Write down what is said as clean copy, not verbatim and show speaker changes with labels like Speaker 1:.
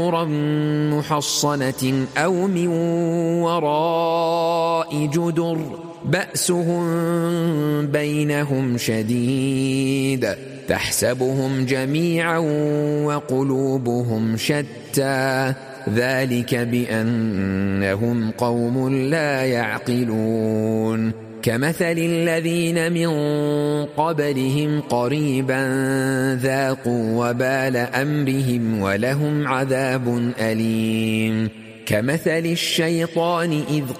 Speaker 1: قرى محصنة أو من وراء جدر بأسهم بينهم شديد تحسبهم جميعا وقلوبهم شتى ذلك بأنهم قوم لا يعقلون كمثل الذين من قبلهم قريبا ذاقوا وبال أمرهم ولهم عذاب أليم كمثل الشيطان إذ